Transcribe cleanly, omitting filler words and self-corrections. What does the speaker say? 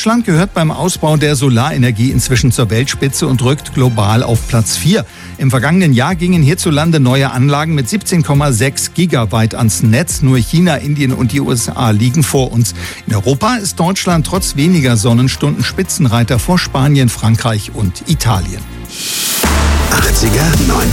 Deutschland gehört beim Ausbau der Solarenergie inzwischen zur Weltspitze und rückt global auf Platz 4. Im vergangenen Jahr gingen hierzulande neue Anlagen mit 17,6 Gigawatt ans Netz. Nur China, Indien und die USA liegen vor uns. In Europa ist Deutschland trotz weniger Sonnenstunden Spitzenreiter vor Spanien, Frankreich und Italien. 80er, 90er